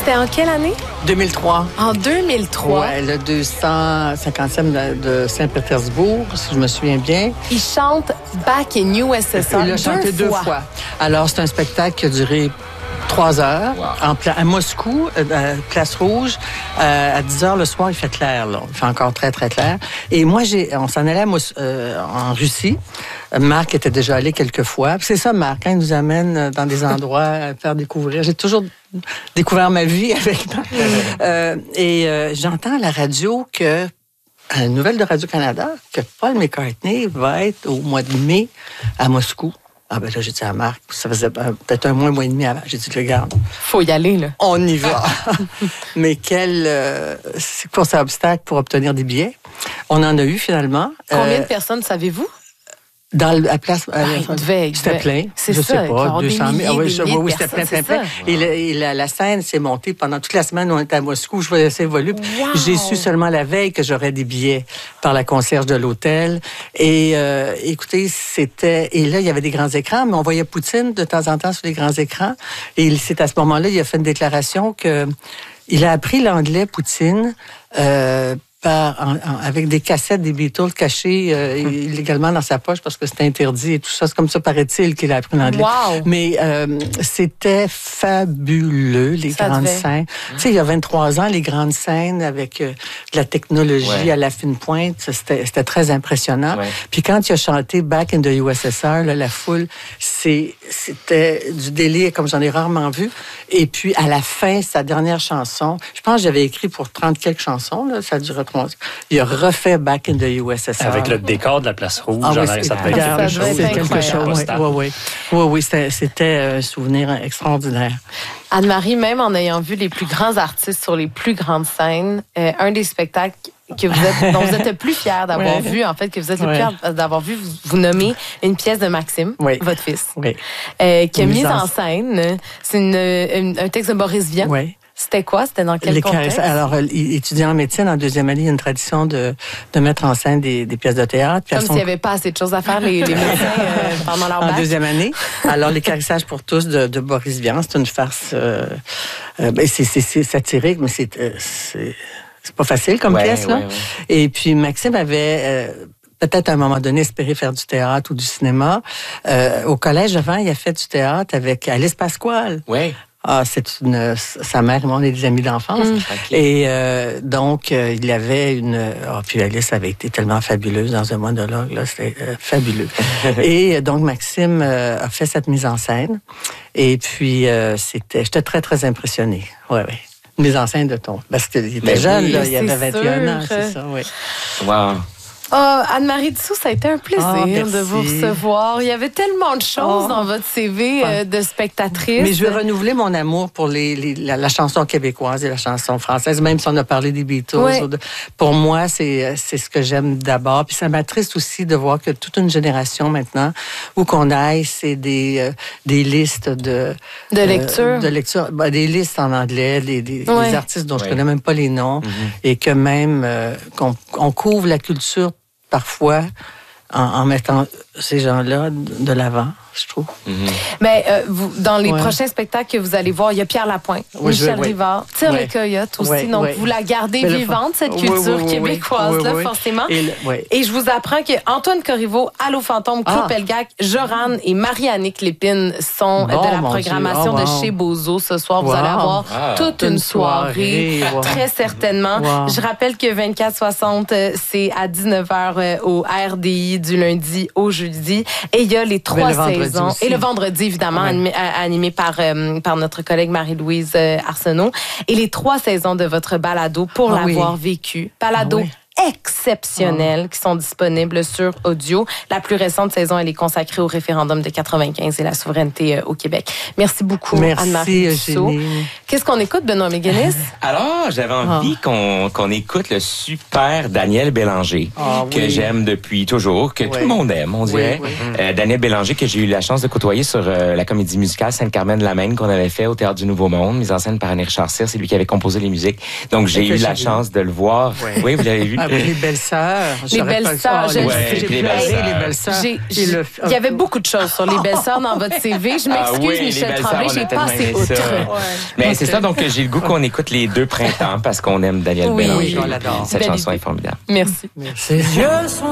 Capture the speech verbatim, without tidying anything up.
C'était en quelle année? deux mille trois. En deux mille trois. Ouais, le deux cent cinquantième de, de Saint-Pétersbourg, si je me souviens bien. Il chante Back in U S S R. Il l'a chanté deux fois. fois. Alors, c'est un spectacle qui a duré trois heures, wow. en pla- à Moscou, euh, Place Rouge. Euh, à dix heures le soir, il fait clair, là. Il fait encore très, très clair. Et moi, j'ai, on s'en allait à Mos- euh, en Russie. Marc était déjà allé quelques fois. Puis c'est ça, Marc, hein, il nous amène dans des endroits à faire découvrir. J'ai toujours découvert ma vie avec Marc. euh, et euh, j'entends à la radio que, à la nouvelle de Radio-Canada, que Paul McCartney va être au mois de mai à Moscou. Ah ben là, j'ai dit à Marc, ça faisait peut-être un mois, un mois et demi avant. J'ai dit, regarde. Faut y aller, là. On y va. Mais quel... Euh, c'est quoi ça obstacle pour obtenir des billets? On en a eu, finalement. Combien euh, de personnes savez-vous? Dans la place... Ah, il devait, c'était devait. plein. C'est je ça, sais pas, deux cent mille. Ah, oui, oui, oui, c'était plein, plein, plein. Et, le, et la, la scène s'est montée pendant toute la semaine. On était à Moscou, je voyais ça évoluer. Wow. J'ai su seulement la veille que j'aurais des billets par la concierge de l'hôtel. Et euh, écoutez, c'était... Et là, il y avait des grands écrans, mais on voyait Poutine de temps en temps sur les grands écrans. Et c'est à ce moment-là, il a fait une déclaration que il a appris l'anglais, Poutine, euh, Par, en, en, avec des cassettes des Beatles cachées euh, illégalement dans sa poche parce que c'était interdit et tout ça. C'est comme ça, paraît-il, qu'il a appris l'anglais. Wow. Mais euh, c'était fabuleux, les ça grandes scènes. Mmh. Tu sais, il y a vingt-trois ans, les grandes scènes avec euh, de la technologie ouais. à la fine pointe, c'était, c'était très impressionnant. Ouais. Puis quand il a chanté Back in the U S S R, là, la foule, c'est, c'était du délire comme j'en ai rarement vu. Et puis, à la fin, sa dernière chanson, je pense que j'avais écrit pour trente quelques chansons, là, ça durait il a refait Back in the U S S R. Avec le décor de la Place Rouge. Ah, oui, c'est, ça devait être quelque chose. C'est quelque chose. Oui, oui, oui. oui, oui c'était, c'était un souvenir extraordinaire. Anne-Marie, même en ayant vu les plus grands artistes sur les plus grandes scènes, euh, un des spectacles que vous êtes, dont vous êtes le plus fier d'avoir ouais. vu, en fait, que vous êtes le ouais. plus fier d'avoir vu, vous, vous nommez une pièce de Maxime, oui. votre fils, oui. euh, qui a mis en scène. C'est une, une, un texte de Boris Vian. Oui. C'était quoi? C'était dans quel les contexte? Alors, étudiant en médecine, en deuxième année, il y a une tradition de, de mettre en scène des, des pièces de théâtre. Comme s'il n'y avait pas assez de choses à faire, les, les médecins, euh, pendant leur bac. En deuxième année. Alors, Les Caressages pour tous de, de Boris Vian, c'est une farce... Euh, euh, ben c'est, c'est, c'est satirique, mais c'est, euh, c'est, c'est pas facile comme ouais, pièce, là. Ouais, ouais. Et puis, Maxime avait... Euh, peut-être à un moment donné espérer faire du théâtre ou du cinéma. Euh, au collège, avant, il a fait du théâtre avec Alice Pasquale. Oui. Ah, c'est une sa mère et moi on est des amis d'enfance mmh. et euh, donc euh, il avait une oh, puis Alice avait été tellement fabuleuse dans un monologue là, c'était euh, fabuleux. Et donc Maxime euh, a fait cette mise en scène et puis euh, c'était j'étais très très impressionnée. Ouais ouais. Une mise en scène de ton parce qu'il était mais jeune oui, là, il avait vingt et un ans, c'est ça, oui. Wow. Oh, Anne-Marie Dussault, ça a été un plaisir oh, de vous recevoir. Il y avait tellement de choses oh. dans votre C V euh, de spectatrice. Mais je veux renouveler mon amour pour les, les, la, la chanson québécoise et la chanson française, même si on a parlé des Beatles. Oui. De, pour moi, c'est, c'est ce que j'aime d'abord. Puis ça m'attriste aussi de voir que toute une génération maintenant, où qu'on aille, c'est des, euh, des listes de... De lecture. Euh, de lecture. Ben, des listes en anglais, des, des, oui. des artistes dont oui. je connais même pas les noms. Mm-hmm. Et que même euh, qu'on on couvre la culture parfois en, en mettant ces gens-là de l'avant, je trouve. Mm-hmm. Mais euh, vous, dans les ouais. prochains spectacles que vous allez voir, il y a Pierre Lapointe, oui, Michel veux, Rivard, oui. Tire ouais. les Coyotes aussi. Ouais, donc, ouais. vous la gardez Mais vivante, cette culture oui, oui, québécoise-là, oui, oui. forcément. Et, le, ouais. et je vous apprends que Antoine Corriveau, Allô Fantôme, Claude ah. Pelgag, Joran et Marie-Annick Lépine sont bon, de la programmation oh, wow. de chez Bozo ce soir. Wow. Vous allez avoir ah. toute une, une soirée, soirée. Wow. très certainement. Wow. Je rappelle que vingt-quatre soixante, c'est à dix-neuf heures au R D I du lundi au jeudi. Et il y a les trois saisons. Aussi. Et le vendredi, évidemment, ouais. animé, animé par, euh, par notre collègue Marie-Louise euh, Arsenault. Et les trois saisons de votre balado pour ah, l'avoir oui. vécu. Balado ah, oui. exceptionnels oh. qui sont disponibles sur audio. La plus récente saison, elle est consacrée au référendum de quatre-vingt-quinze et la souveraineté euh, au Québec. Merci beaucoup, Merci, Anne-Marie Dussault. Qu'est-ce qu'on écoute, Benoît Méguinness? Alors, j'avais envie oh. qu'on, qu'on écoute le super Daniel Bélanger, oh, que oui. j'aime depuis toujours, que oui. tout le monde aime, on dirait. Oui, oui. Euh, Daniel Bélanger, que j'ai eu la chance de côtoyer sur euh, la comédie musicale Sainte-Carmen-de-la-Maine qu'on avait fait au Théâtre du Nouveau Monde, mise en scène par Annie Richard Cyr. C'est lui qui avait composé les musiques. Donc, j'ai eu la chance de le voir. Oui, oui vous l'avez vu. Ah, oui, les belles sœurs. Les belles sœurs. Je... Ouais, j'ai pleuré les belles sœurs. Il y avait beaucoup de choses sur les belles sœurs dans votre C V. Je m'excuse, ah, oui, Michel Tremblay, j'ai passé outre. Mais c'est ça, donc j'ai le goût qu'on écoute les deux printemps parce qu'on aime Daniel oui, Bélanger. on l'adore. Cette chanson est formidable. Merci. Merci.